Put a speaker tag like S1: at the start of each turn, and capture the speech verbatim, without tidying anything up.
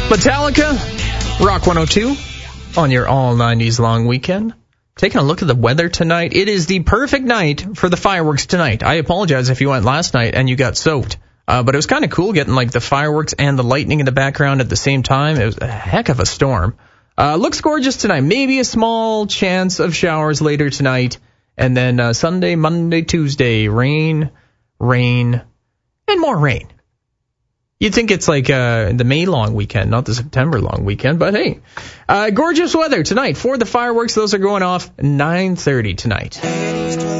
S1: Metallica, Rock one oh two, on your all nineties long weekend. Taking a look at the weather tonight. It is the perfect night for the fireworks tonight. I apologize if you went last night and you got soaked. Uh, but it was kind of cool getting like the fireworks and the lightning in the background at the same time. It was a heck of a storm. Uh, looks gorgeous tonight. Maybe a small chance of showers later tonight. And then uh, Sunday, Monday, Tuesday, rain, rain, and more rain. You'd think it's like uh, the May long weekend, not the September long weekend, but hey. Uh, gorgeous weather tonight for the fireworks. Those are going off nine thirty tonight.